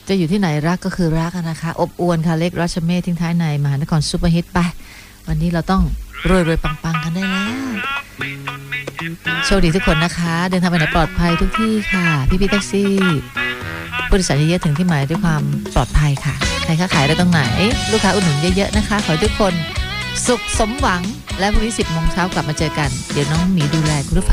จะอยู่ที่ไหนรักก็คือรักนะคะอบอวลค่ะเล็กรัชเมฆทิ้งท้ายในมหานครซุปเปอร์ฮิตไปวันนี้เราต้องรวยๆปังๆกันได้แล้วโชคดีทุกคนนะคะเดินทางไปไหนปลอดภัยทุกที่ค่ะพี่ๆแท็กซี่ผู้โดยสารเยอะๆถึงที่หมายด้วยความปลอดภัยค่ะใครค้าขายได้ตรงไหนลูกค้าอุดหนุนเยอะๆนะคะขอให้ทุกคนสุขสมหวังและพรุ่งนี้ 10 โมงเช้ากลับมาเจอกันเดี๋ยวน้องหมีดูแลคุณผู้ฟัง